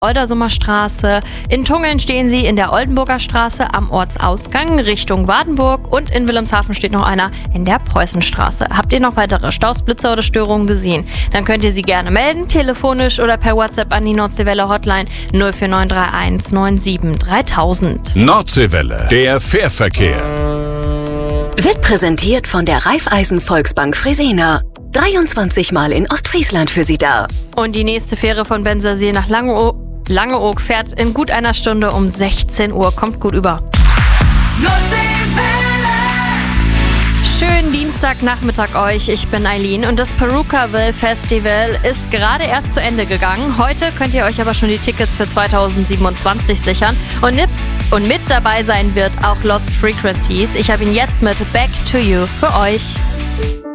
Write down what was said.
Oldersumer Straße. In Tungeln stehen sie in der Oldenburger Straße am Ortsausgang Richtung Wardenburg und in Wilhelmshaven steht noch einer in der Preußenstraße. Habt ihr noch weitere Staus, Blitzer oder Störungen gesehen? Dann könnt ihr sie gerne melden, telefonisch oder per WhatsApp an die Nordseewelle Hotline 04931 97 3000. Nordseewelle, der Fährverkehr. Wird präsentiert von der Raiffeisen Volksbank Fresenier. 23 Mal in Ostfriesland für Sie da. Und die nächste Fähre von Bensersiel nach Langeoog fährt in gut einer Stunde um 16 Uhr. Kommt gut über. Schönen Dienstagnachmittag euch, ich bin Eileen und das Perukaville Festival ist gerade erst zu Ende gegangen. Heute könnt ihr euch aber schon die Tickets für 2027 sichern und mit dabei sein wird auch Lost Frequencies. Ich habe ihn jetzt mit Back to You für euch.